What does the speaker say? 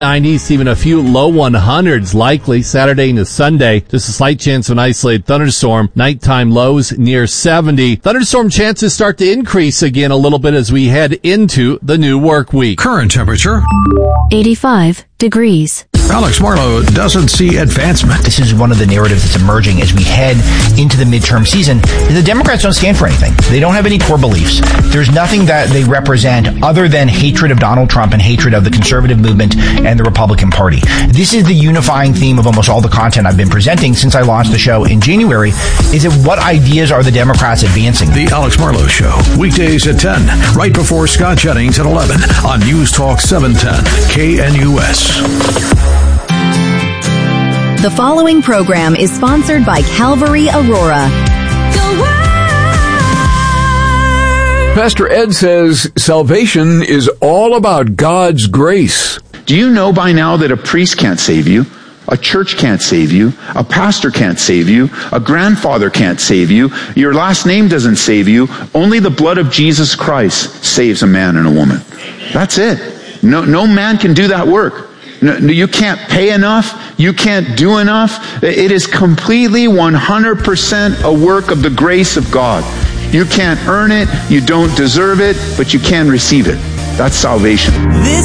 90s, even a few low 100s likely Saturday into Sunday. Just a slight chance of an isolated thunderstorm. Nighttime lows near 70. Thunderstorm chances start to increase again a little bit as we head into the new work week. Current temperature 85 degrees. Alex Marlowe doesn't see advancement. This is one of the narratives that's emerging as we head into the midterm season. The Democrats don't stand for anything. They don't have any core beliefs. There's nothing that they represent other than hatred of Donald Trump and hatred of the conservative movement and the Republican Party. This is the unifying theme of almost all the content I've been presenting since I launched the show in January, is that what ideas are the Democrats advancing? The Alex Marlowe Show, weekdays at 10, right before Scott Jennings at 11 on News Talk 710 KNUS. The following program is sponsored by Calvary Aurora. Pastor Ed says salvation is all about God's grace. Do you know by now that a priest can't save you? A church can't save you. A pastor can't save you. A grandfather can't save you. Your last name doesn't save you. Only the blood of Jesus Christ saves a man and a woman. That's it. No man can do that work. No, you can't pay enough. You can't do enough. It is completely 100% a work of the grace of God. You can't earn it. You don't deserve it, but you can receive it. That's salvation.